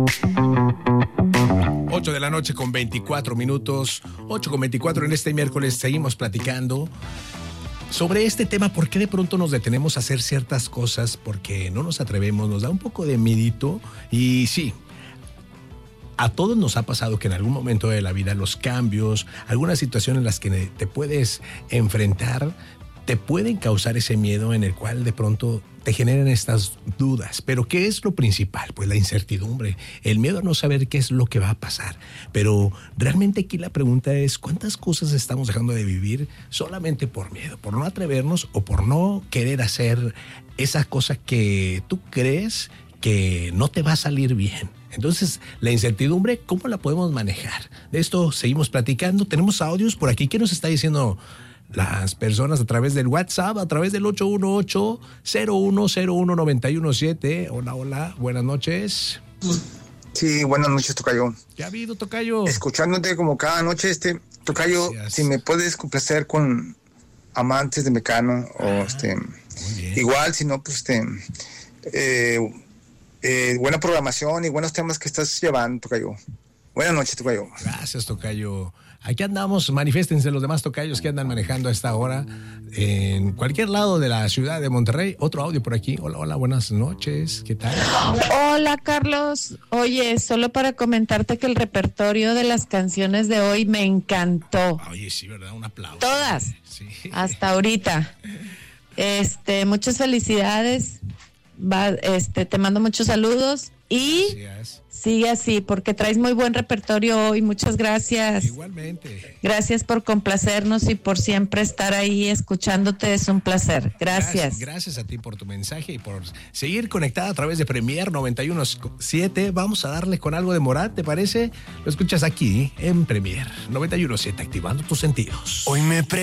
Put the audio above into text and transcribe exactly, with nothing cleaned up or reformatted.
ocho de la noche con veinticuatro minutos, ocho con veinticuatro en este miércoles. Seguimos platicando sobre este tema. ¿Por qué de pronto nos detenemos a hacer ciertas cosas? Porque no nos atrevemos, nos da un poco de miedito. Y sí, a todos nos ha pasado que en algún momento de la vida los cambios, algunas situaciones en las que te puedes enfrentar, te pueden causar ese miedo en el cual de pronto te generan estas dudas. Pero ¿qué es lo principal? Pues la incertidumbre, el miedo a no saber qué es lo que va a pasar. Pero realmente aquí la pregunta es, ¿cuántas cosas estamos dejando de vivir solamente por miedo? Por no atrevernos o por no querer hacer esa cosa que tú crees que no te va a salir bien. Entonces, la incertidumbre, ¿cómo la podemos manejar? De esto seguimos platicando. Tenemos audios por aquí. ¿Qué nos está diciendo las personas a través del WhatsApp, a través del ocho uno ocho, cero uno cero uno, nueve uno siete? Hola, hola, buenas noches. Sí, buenas noches, tocayo. ¿Qué ha habido, tocayo? Escuchándote como cada noche, este, tocayo, Gracias. Si me puedes complacer con Amantes de Mecano, ah, o este, igual, si no, pues este, eh, eh, buena programación y buenos temas que estás llevando, tocayo. Buenas noches, tocayo. Gracias, tocayo. Aquí andamos, manifiéstense los demás tocayos que andan manejando a esta hora en cualquier lado de la ciudad de Monterrey. Otro audio por aquí. Hola, hola, buenas noches. ¿Qué tal? Hola, Carlos. Oye, solo para comentarte que el repertorio de las canciones de hoy me encantó. Oye, sí, ¿verdad? Un aplauso. Todas. Sí. Hasta ahorita. Este, muchas felicidades. Va, este, te mando muchos saludos y Gracias. Sigue así porque traes muy buen repertorio hoy. Muchas gracias. Igualmente. Gracias por complacernos y por siempre estar ahí escuchándote. Es un placer. Gracias. Gracias, gracias a ti por tu mensaje y por seguir conectada a través de Premier noventa y uno siete. Vamos a darle con algo de Morat, ¿te parece? Lo escuchas aquí en Premier noventa y uno siete, activando tus sentidos. Hoy me pre